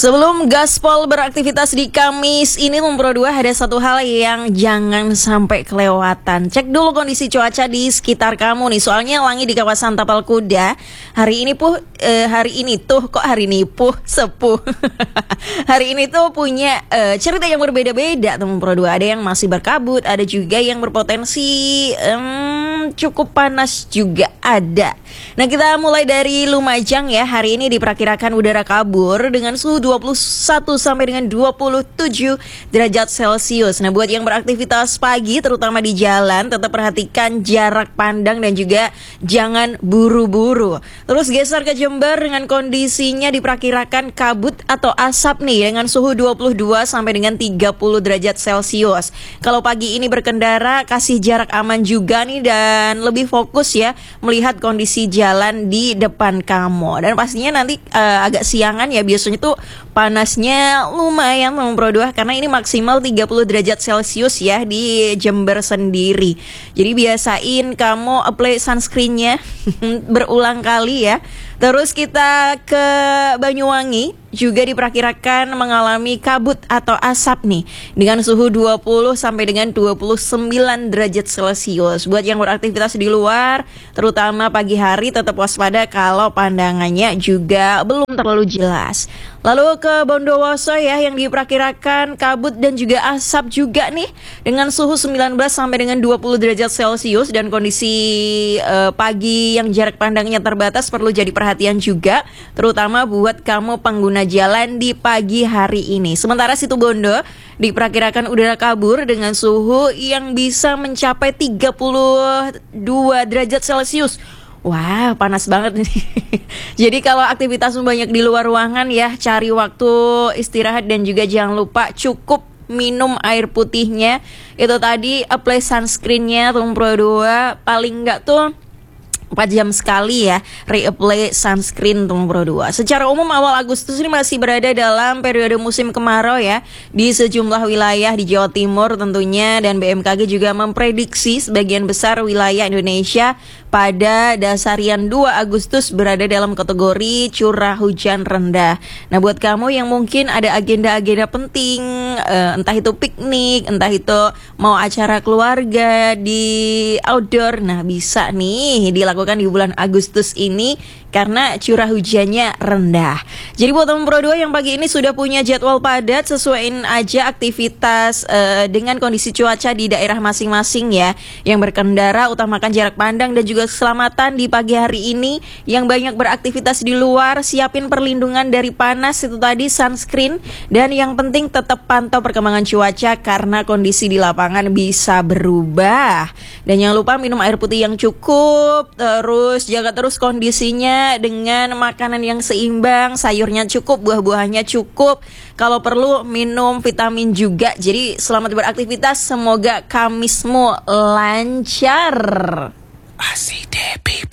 Sebelum gaspol beraktivitas di Kamis ini Pro 2 ada satu hal yang jangan sampai kelewatan. Cek dulu kondisi cuaca di sekitar kamu nih. Soalnya langit di kawasan Tapal Kuda hari ini sepuh. Hari ini tuh punya cerita yang berbeda-beda teman Pro 2. Ada yang masih berkabut, ada juga yang berpotensi cukup panas juga ada. Nah, kita mulai dari Lumajang ya. Hari ini diperkirakan udara kabur dengan suhu 21 sampai dengan 27 derajat Celcius. Nah, buat yang beraktivitas pagi terutama di jalan, tetap perhatikan jarak pandang dan juga jangan buru-buru. Terus geser ke Jember dengan kondisinya diperkirakan kabut atau asap nih dengan suhu 22 sampai dengan 30 derajat Celcius. Kalau pagi ini berkendara kasih jarak aman juga nih dan lebih fokus ya melihat kondisi jalan di depan kamu. Dan pastinya nanti agak siangan ya, biasanya tuh panasnya lumayan Pro 2 karena ini maksimal 30 derajat Celcius ya di Jember sendiri. Jadi biasain kamu apply sunscreennya berulang kali ya. Terus kita ke Banyuwangi juga diperkirakan mengalami kabut atau asap nih dengan suhu 20 sampai dengan 29 derajat Celcius. Buat yang beraktivitas di luar terutama pagi hari tetap waspada kalau pandangannya juga belum terlalu jelas. Lalu ke Bondowoso ya yang diperkirakan kabut dan juga asap juga nih dengan suhu 19 sampai dengan 20 derajat Celcius dan kondisi pagi yang jarak pandangnya terbatas perlu jadi perhatian juga terutama buat kamu pengguna jalan di pagi hari ini. Sementara Situbondo diperkirakan udara kabur dengan suhu yang bisa mencapai 32 derajat Celcius. Wah, panas banget nih. Jadi kalau aktivitasmu banyak di luar ruangan ya, cari waktu istirahat dan juga jangan lupa cukup minum air putihnya. Itu tadi apply sunscreennya Pro 2 paling enggak tuh 4 jam sekali ya reapply sunscreen Pro 2. Secara umum awal Agustus ini masih berada dalam periode musim kemarau ya di sejumlah wilayah di Jawa Timur tentunya, dan BMKG juga memprediksi sebagian besar wilayah Indonesia pada dasarian 2 Agustus berada dalam kategori curah hujan rendah. Nah, buat kamu yang mungkin ada agenda-agenda penting, entah itu piknik, entah itu mau acara keluarga di outdoor, nah bisa nih dilakukan di bulan Agustus ini karena curah hujannya rendah. Jadi buat teman Pro 2 yang pagi ini sudah punya jadwal padat, sesuaiin aja aktivitas dengan kondisi cuaca di daerah masing-masing ya. Yang berkendara utamakan jarak pandang dan juga keselamatan di pagi hari ini. Yang banyak beraktivitas di luar, siapin perlindungan dari panas itu tadi, sunscreen, dan yang penting tetap pantau perkembangan cuaca karena kondisi di lapangan bisa berubah. Dan jangan lupa minum air putih yang cukup, terus jaga terus kondisinya dengan makanan yang seimbang, sayurnya cukup, buah-buahnya cukup. Kalau perlu minum vitamin juga. Jadi selamat beraktivitas, semoga Kamismu lancar. I see dead people.